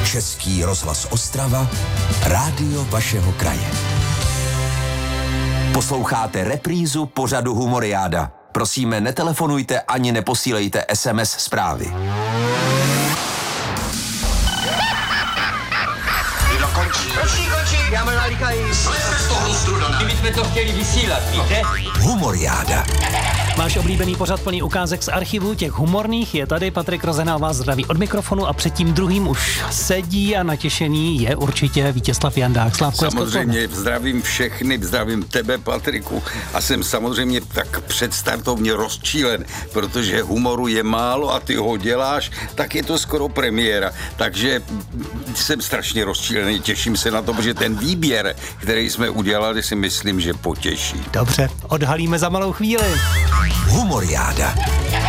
Český rozhlas Ostrava, rádio vašeho kraje. Posloucháte reprízu pořadu Humoriáda. Prosíme, netelefonujte ani neposílejte SMS zprávy. Končí. Já mám nalíkají. Bez toho lustru, Dana. My jsme to chtěli vysílat, víte? Humoriáda. Váš oblíbený pořad plný ukázek z archivu, těch humorných, je tady. Patrik Rozenál vás zdraví od mikrofonu a před tím druhým už sedí a natěšený je určitě Vítězslav Jandák. Slávku, samozřejmě zdravím všechny, zdravím tebe, Patriku, a jsem samozřejmě tak předstartovně rozčílen, protože humoru je málo a ty ho děláš, tak je to skoro premiéra, takže jsem strašně rozčílený, těším se na to, protože ten výběr, který jsme udělali, si myslím, že potěší. Dobře, odhalíme za malou chvíli. Humoriáda.